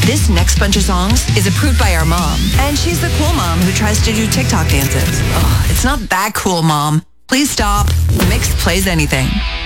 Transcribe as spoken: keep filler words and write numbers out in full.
This next bunch of songs is approved by our mom, and she's the cool mom who tries to do TikTok dances. Oh, it's not that cool, Mom. Please stop. Mix plays anything.